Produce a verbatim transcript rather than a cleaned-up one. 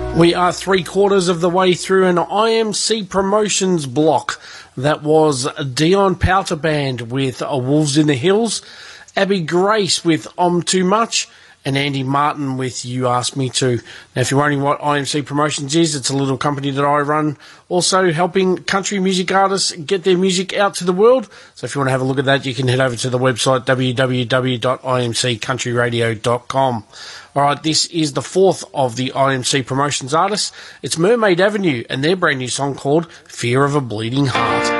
We are three quarters of the way through an I M C Promotions block. That was Dion Powter Band with Wolves in the Hills, Abby Grace with I'm Too Much, and Andy Martin with You Asked Me To. Now, if you're wondering what I M C Promotions is, it's a little company that I run, also helping country music artists get their music out to the world. So if you want to have a look at that, you can head over to the website w w w dot i m c country radio dot com. All right, this is the fourth of the I M C Promotions artists. It's Mermaid Avenue and their brand new song called Fear of a Bleeding Heart.